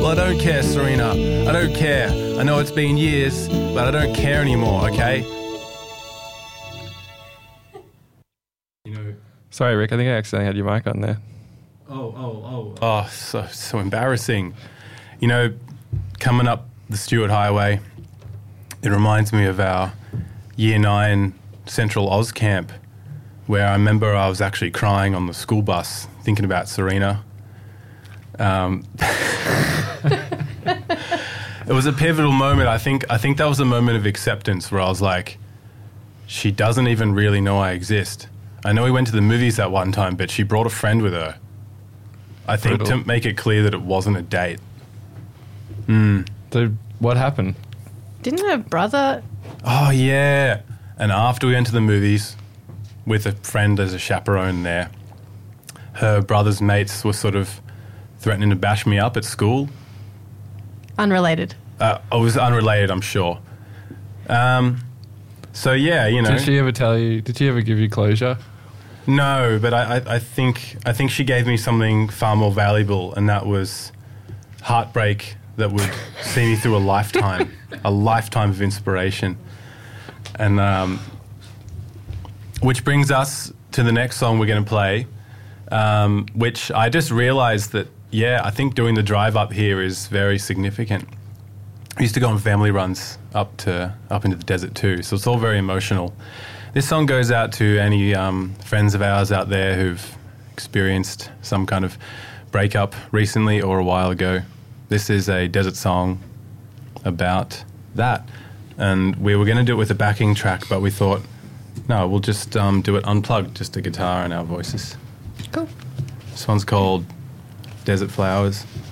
Well, I don't care, Serena. I don't care. I know it's been years, but I don't care anymore, okay? Sorry, Rick, I think I accidentally had your mic on there. Oh, so embarrassing. Coming up the Stuart Highway, it reminds me of our Year 9 Central Oz camp, where I remember I was actually crying on the school bus thinking about Serena. It was a pivotal moment. I think that was a moment of acceptance where I was like, she doesn't even really know I exist. I know we went to the movies that one time, but she brought a friend with her. I think Brutal. to make it clear that it wasn't a date. So what happened? Didn't her brother... Oh, yeah. And after we went to the movies with a friend as a chaperone there, her brother's mates were sort of threatening to bash me up at school. Unrelated. It was unrelated, I'm sure. So, yeah, Did she ever tell you, did she ever give you closure? No, but I think she gave me something far more valuable, and that was heartbreak that would see me through a lifetime of inspiration. And which brings us to the next song we're going to play, which I just realized that, I think doing the drive up here is very significant. I used to go on family runs up into the desert too, so it's all very emotional. This song goes out to any friends of ours out there who've experienced some kind of breakup recently or a while ago. This is a desert song about that. And we were going to do it with a backing track, but we thought, no, we'll just do it unplugged, just a guitar and our voices. Cool. This one's called Desert Flowers.